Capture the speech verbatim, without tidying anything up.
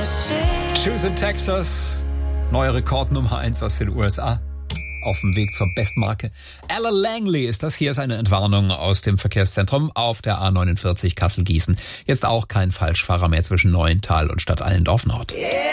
Choose in Texas, neue Rekordnummer eins aus den U S A. Auf dem Weg zur Bestmarke. Alan Langley ist das. Hier ist eine Entwarnung aus dem Verkehrszentrum auf der A neunundvierzig Kassel-Gießen. Jetzt auch kein Falschfahrer mehr zwischen Neuental und Stadt Allendorf Nord.